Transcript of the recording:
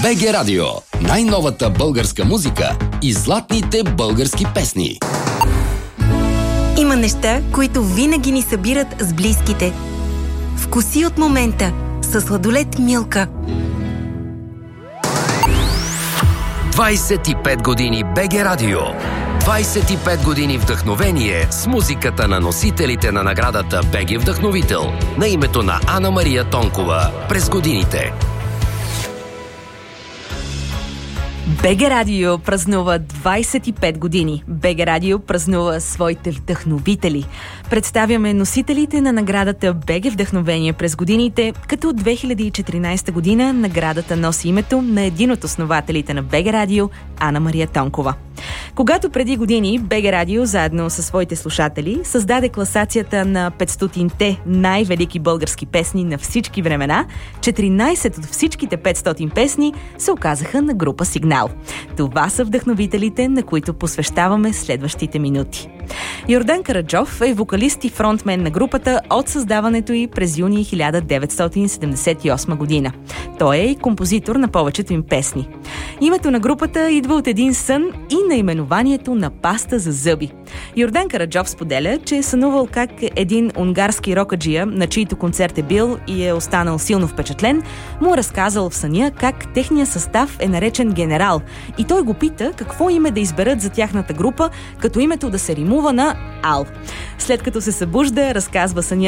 БГ Радио. Най-новата българска музика и златните български песни. Има неща, които винаги ни събират с близките. Вкуси от момента със сладолед Милка. 25 години БГ Радио. 25 години вдъхновение с музиката на носителите на наградата БГ Вдъхновител на името на Ана Мария Тонкова през годините. БГ Радио празнува 25 години. БГ Радио празнува своите вдъхновители. Представяме носителите на наградата БГ Вдъхновение през годините, като от 2014 година наградата носи името на един от основателите на БГ Радио, Ана Мария Тонкова. Когато преди години БГ Радио заедно със своите слушатели създаде класацията на 500-те най-велики български песни на всички времена, 14 от всичките 500 песни се оказаха на група Сигнал. Това са вдъхновителите, на които посвещаваме следващите минути. Йордан Караджов е вокалист и фронтмен на групата от създаването й през юни 1978 година. Той е и композитор на повечето им песни. Името на групата идва от един сън и наименованието на паста за зъби. Йордан Караджов споделя, че е сънувал как един унгарски рокаджия, на чийто концерт е бил и е останал силно впечатлен, му разказал в съня как техният състав е наречен Генерал и той го пита какво име да изберат за тяхната група, като името да се римува на Ал. След като се събужда, разказва съня